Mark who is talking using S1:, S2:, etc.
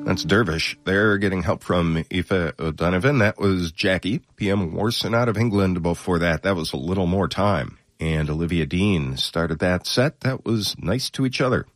S1: That's Dervish. They're getting help from Aoife O'Donovan. That was Jackie. PM War Sonata of England before that. That was A Little More Time. And Olivia Dean started that set. That was Nice to Each Other.